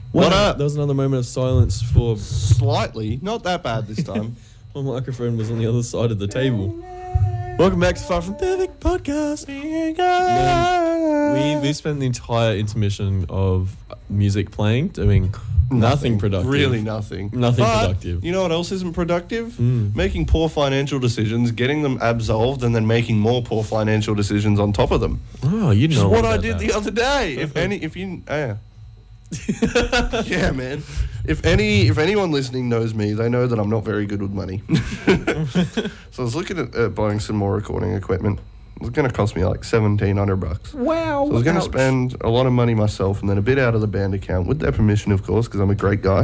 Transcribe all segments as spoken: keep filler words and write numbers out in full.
What Wow, up? There was another moment of silence for Slightly, not that bad this time. my microphone was on the other side of the table. Welcome back to Far From Perfect Podcast. Man, we we spent the entire intermission of music playing doing nothing, productive. Really nothing. Nothing But productive. You know what else isn't productive? Mm. Making poor financial decisions, getting them absolved, and then making more poor financial decisions on top of them. Oh, you Which is know what I about did that. the other day. If any, if you, oh, yeah. Yeah, man. If any, if anyone listening knows me, they know that I'm not very good with money. So I was looking at uh, buying some more recording equipment. It was going to cost me like seventeen hundred bucks. Wow. So I was going to ouch. spend a lot of money myself, and then a bit out of the band account, with their permission, of course, because I'm a great guy.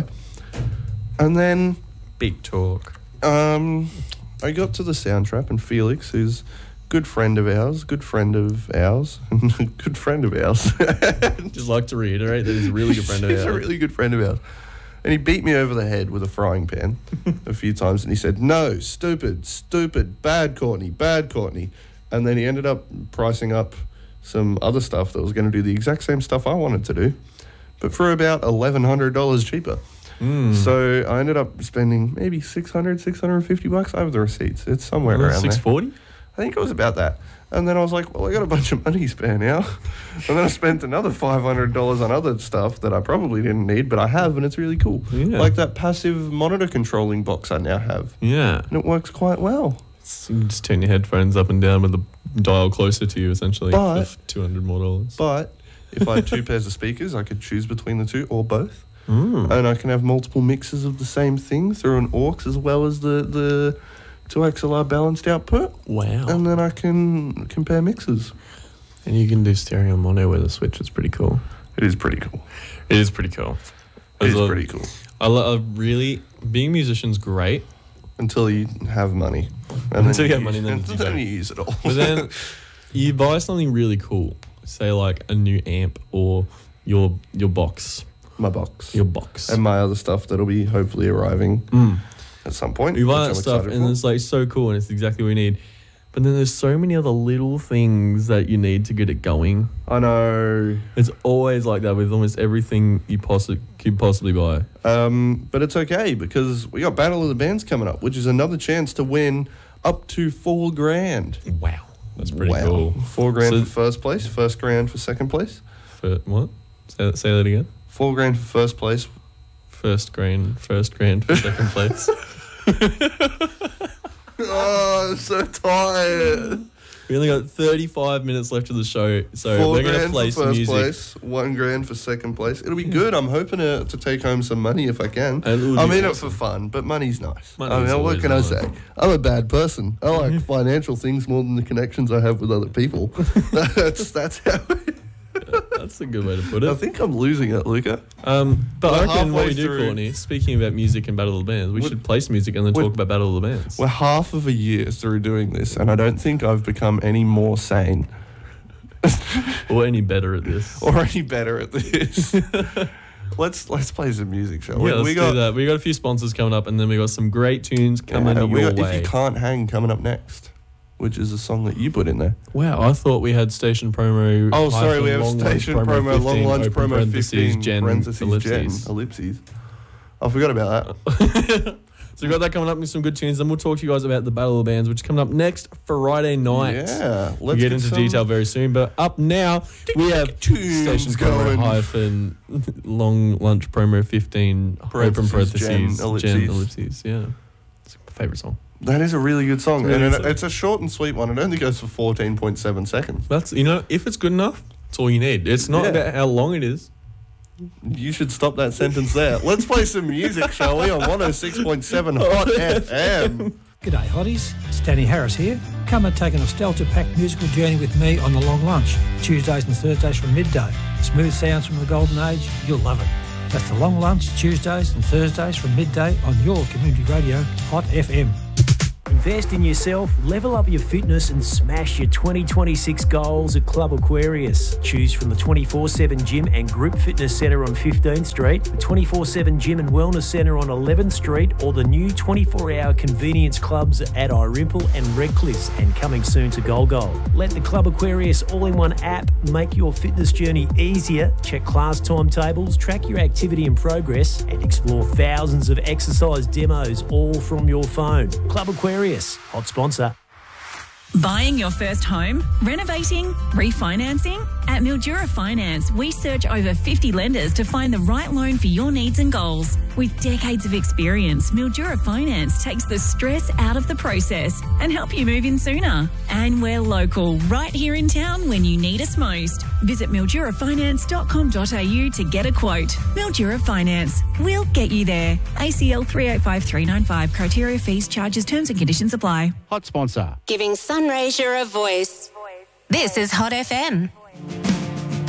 And then Big talk. um, I got to the Soundtrap, and Felix, who's a good friend of ours, good friend of ours, good friend of ours. Just like to reiterate that he's a really good friend of He's ours. a really good friend of ours. And he beat me over the head with a frying pan a few times, and he said, "No, stupid, stupid, bad Courtney, bad Courtney." And then he ended up pricing up some other stuff that was going to do the exact same stuff I wanted to do, but for about eleven hundred dollars cheaper. Mm. So I ended up spending maybe six hundred, six hundred fifty bucks. I have the receipts. It's somewhere around six there. forty? I think it was about that. And then I was like, well, I got a bunch of money spare now. And then I spent another five hundred dollars on other stuff that I probably didn't need, but I have, and it's really cool. Yeah. Like that passive monitor controlling box I now have. Yeah. And it works quite well. So you just turn your headphones up and down with the dial closer to you, essentially, But- for two hundred more dollars. But if I had two pairs of speakers, I could choose between the two or both. Mm. And I can have multiple mixes of the same thing through an aux as well as the, the two X L R balanced output. Wow. And then I can compare mixes. And you can do stereo mono with a switch. It's pretty cool. It is pretty cool. It is pretty cool. It is I- pretty cool. I, lo- I really, being a musician's great, Until you have money. Until then you have money, then use, you and then don't. you use it all. but then you buy something really cool, say like a new amp or your your box, My box. your box. And my other stuff that'll be hopefully arriving Mm. at some point. You buy which that I'm stuff excited and for. it's like so cool and it's exactly what we need. But then there's so many other little things that you need to get it going. I know. It's always like that with almost everything you possi- could possibly buy. Um, but it's okay because we got Battle of the Bands coming up, which is another chance to win up to four grand. Wow. That's pretty wow. cool. Four grand So- for first place, first grand for second place. For what? Say, say that again. Four grand for first place. First grand, first grand for second place. Oh, I'm so tired. We only got thirty-five minutes left of the show, so Four we're going to grand play for some first music. place, one grand for second place. It'll be good. I'm hoping to, to take home some money if I can. And it'll I'm be in it awesome. for fun, but money's nice. Money's I mean, what always can I nice. say? I'm a bad person. I like financial things more than the connections I have with other people. that's that's how. That's a good way to put I it. think I'm losing it, Luca. Um, but We're I reckon what halfway we do, through- Courtney, speaking about music and Battle of the Bands, we We're- should play some music and then we're- talk about Battle of the Bands. We're half of a year through doing this, and I don't think I've become any more sane Or any better at this. or any better at this. let's let's play some music, shall we? yeah, let's we got, do that. We got a few sponsors coming up, and then we got some great tunes coming yeah, we your got way. If You Can't Hang coming up next, which is a song that you put in there. Wow, I thought we had station promo. Oh, sorry, we have hyphen, long lunch station promo, long fifteen, lunch open promo, parentheses, fifteen, gen, parentheses, ellipses. gen, ellipses. I forgot about that. So we got that coming up with some good tunes. Then we'll talk to you guys about the Battle of the Bands, which is coming up next Friday night. Yeah, let's We'll get into some detail very soon. But up now, we have tunes station promo going. hyphen long lunch promo fifteen open Parentheses, parentheses gen, gen ellipses. ellipses. Yeah, it's my favorite song. That is a really good song, It's a and really it, good it's a short and sweet one. It only goes for fourteen point seven seconds. That's you know, if it's good enough, it's all you need. It's not Yeah. about how long it is. You should stop that sentence there. Let's play some music, shall we, on one oh six point seven Hot F M. G'day hotties, it's Danny Harris here. Come and take a nostalgia-packed musical journey with me on The Long Lunch, Tuesdays and Thursdays from midday. Smooth sounds from the golden age, you'll love it. That's The Long Lunch, Tuesdays and Thursdays from midday on your community radio, Hot F M. Invest in yourself, level up your fitness and smash your twenty twenty-six goals at Club Aquarius. Choose from the twenty-four seven Gym and Group Fitness Centre on fifteenth Street, the twenty-four seven Gym and Wellness Centre on eleventh Street, or the new twenty-four hour convenience clubs at Irimple and Redcliffe, and coming soon to Golgol. Let the Club Aquarius all-in-one app make your fitness journey easier. Check class timetables, track your activity and progress, and explore thousands of exercise demos all from your phone. Club Aquarius, hot sponsor. Buying your first home? Renovating? Refinancing? At Mildura Finance, we search over fifty lenders to find the right loan for your needs and goals. With decades of experience, Mildura Finance takes the stress out of the process and help you move in sooner. And we're local, right here in town when you need us most. Visit mildura finance dot com dot a u to get a quote. Mildura Finance, we'll get you there. A C L three eight five three nine five. Criteria, fees, charges, terms and conditions apply. Hot sponsor. Giving Sunraysia a voice. This is Hot F M.